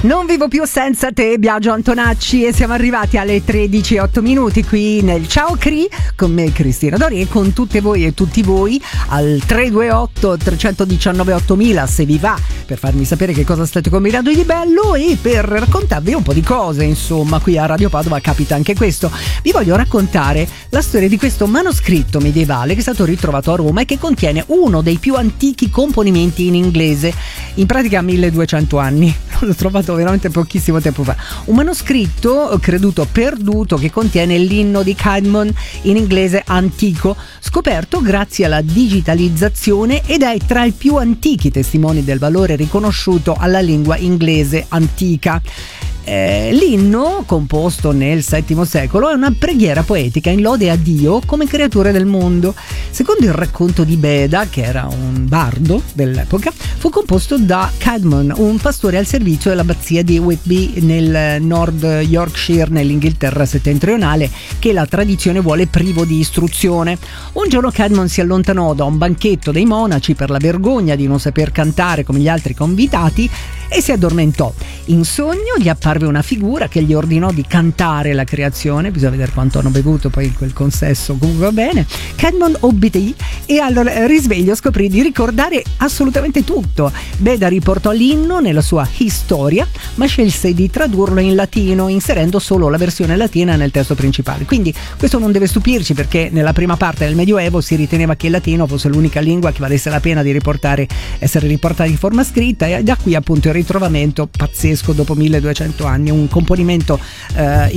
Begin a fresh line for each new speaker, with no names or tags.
Non vivo più senza te, Biagio Antonacci, e siamo arrivati alle 13:08 qui nel Ciao Cri con me Cristina Dori e con tutte voi e tutti voi al 328 319 8000 se vi va, per farmi sapere che cosa state combinando di bello e per raccontarvi un po' di cose. Insomma, qui a Radio Padova capita anche questo. Vi voglio raccontare la storia di questo manoscritto medievale che è stato ritrovato a Roma e che contiene uno dei più antichi componimenti in inglese, in pratica 1200 anni. L'ho trovato veramente pochissimo tempo fa. Un manoscritto creduto perduto che contiene l'inno di Caedmon in inglese antico, scoperto grazie alla digitalizzazione, ed è tra i più antichi testimoni del valore riconosciuto alla lingua inglese antica. L'inno, composto nel VII secolo, è una preghiera poetica in lode a Dio come creatore del mondo. Secondo il racconto di Beda, che era un bardo dell'epoca, fu composto da Caedmon, un pastore al servizio dell'abbazia di Whitby nel Nord Yorkshire, nell'Inghilterra settentrionale, che la tradizione vuole privo di istruzione. Un giorno Caedmon si allontanò da un banchetto dei monaci per la vergogna di non saper cantare come gli altri convitati e si addormentò. In sogno gli apparve una figura che gli ordinò di cantare la creazione. Bisogna vedere quanto hanno bevuto poi in quel consesso, comunque va bene. Caedmon obbedì e al risveglio scoprì di ricordare assolutamente tutto. Beda riportò l'inno nella sua storia, ma scelse di tradurlo in latino, inserendo solo la versione latina nel testo principale. Quindi questo non deve stupirci, perché nella prima parte del Medioevo si riteneva che il latino fosse l'unica lingua che valesse la pena di essere riportata in forma scritta, e da qui appunto il ritrovamento pazzesco dopo 1200 anni, un componimento